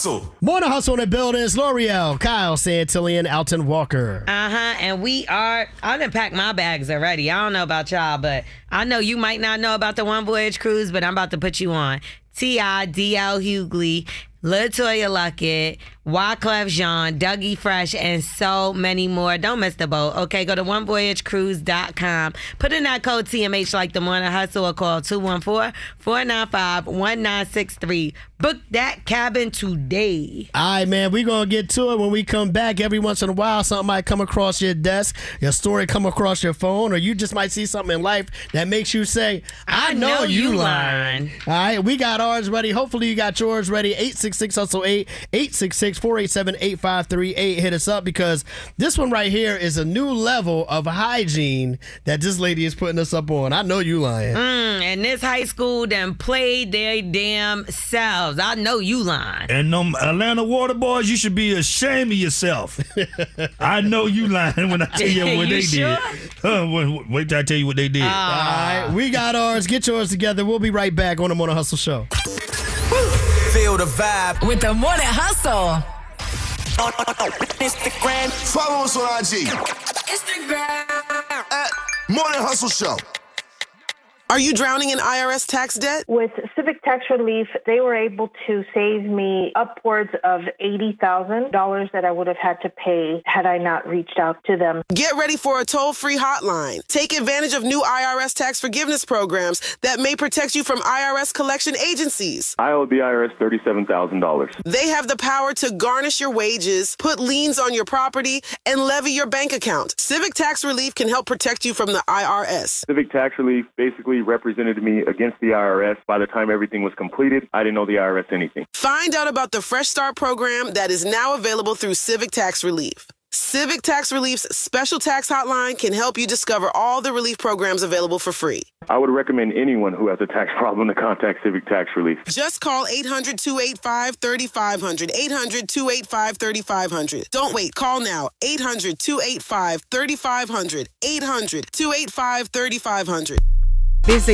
Hustle. Morning Hustle in the building. It's L'Oreal, Kyle Santillian, Alton Walker. And I done packed my bags already. I don't know about y'all, but I know you might not know about the One Voyage Cruise, but I'm about to put you on. T.I., D.L. Hughley, LaToya Luckett, Wyclef Jean, Dougie Fresh, and so many more. Don't miss the boat. Okay, go to onevoyagecruise.com. Put in that code TMH like the Morning Hustle or call 214-495-1963. Book that cabin today. All right, man, we're going to get to it when we come back. Every once in a while, something might come across your desk, your story come across your phone, or you just might see something in life that makes you say, I know you lying. All right, we got ours ready. Hopefully you got yours ready. 866-HUSTLE-8, 866-487-8538. Hit us up because this one right here is a new level of hygiene that this lady is putting us up on. I know you lying. And this high school done played their damn selves. I know you lying. And them Atlanta Water Boys, you should be ashamed of yourself. I know you lying when I tell you what they sure? did. Wait till I tell you what they did. All right, we got ours. Get yours together. We'll be right back on the Morning Hustle Show. Feel the vibe. With the Morning Hustle. On Instagram. Follow us on IG. Instagram. At Morning Hustle Show. Are you drowning in IRS tax debt? With Civic Tax Relief, they were able to save me upwards of $80,000 that I would have had to pay had I not reached out to them. Get ready for a toll-free hotline. Take advantage of new IRS tax forgiveness programs that may protect you from IRS collection agencies. I owe the IRS $37,000. They have the power to garnish your wages, put liens on your property, and levy your bank account. Civic Tax Relief can help protect you from the IRS. Civic Tax Relief basically represented me against the IRS. By the time everything was completed, I didn't owe the IRS anything. Find out about the Fresh Start program that is now available through Civic Tax Relief. Civic Tax Relief's special tax hotline can help you discover all the relief programs available for free. I would recommend anyone who has a tax problem to contact Civic Tax Relief. Just call 800-285-3500, 800-285-3500. Don't wait, call now, 800-285-3500, 800-285-3500. Visit